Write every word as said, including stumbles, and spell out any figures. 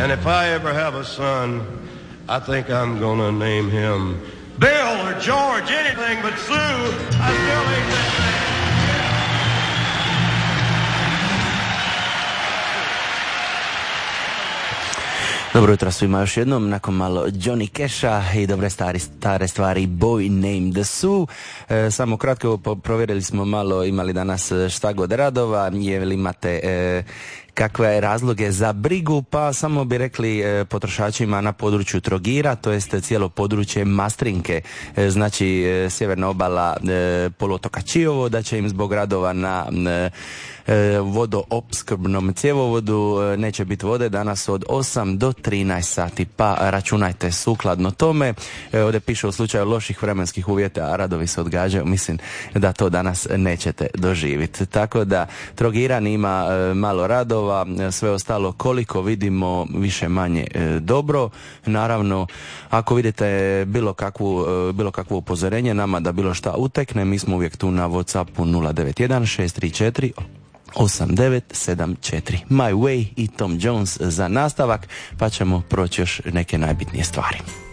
And if I ever have a son, I think I'm gonna name him Bill or George, anything but Sue. I still ain't that man. Dobro jutro svima još jednom, nakon malo Johnny Casha i dobre stari, stare stvari Boy Named Sue. E, samo kratko provjerili smo malo imali danas šta god radova, je li imate e, kakve razloge za brigu, pa samo bi rekli e, potrošačima na području Trogira, to jest cijelo područje Mastrinke, e, znači e, sjeverna obala e, poluotoka Čiovo, da će im zbog radova na e, vodoopskrbnom cjevovodu neće biti vode danas od osam do trinaest sati, pa računajte sukladno tome. Ovdje piše u slučaju loših vremenskih uvjeta, a radovi se odgađaju, mislim da to danas nećete doživjeti. Tako da Trogiran ima malo radova, sve ostalo koliko vidimo više manje dobro. Naravno, ako vidite bilo kakvu, bilo kakvo upozorenje nama da bilo šta utekne, mi smo uvijek tu na WhatsAppu nula devet jedan šest tri četiri osam devet sedam četiri. My Way i Tom Jones za nastavak, pa ćemo proći još neke najbitnije stvari.